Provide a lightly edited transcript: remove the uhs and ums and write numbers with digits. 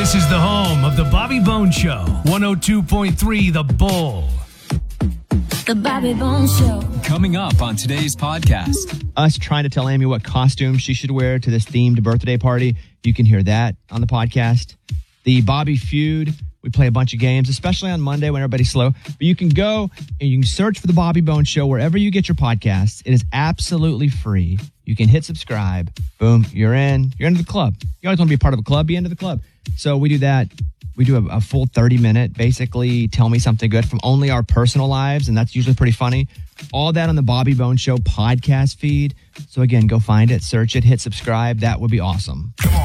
This is the home of the Bobby Bones Show. 102.3 The Bull. The Bobby Bones Show. Coming up on today's podcast. Us trying to tell Amy what costume she should wear to this themed birthday party. You can hear that on the podcast. The Bobby Feud. We play a bunch of games, especially on Monday when everybody's slow. But you can go and you can search for the Bobby Bones Show wherever you get your podcasts. It is absolutely free. You can hit subscribe. Boom, you're in. You're into the club. You always want to be a part of a club, be into the club. So we do that. We do a full 30-minute, basically, tell me something good from only our personal lives, and that's usually pretty funny. All that on the Bobby Bones Show podcast feed. So again, go find it, search it, hit subscribe. That would be awesome.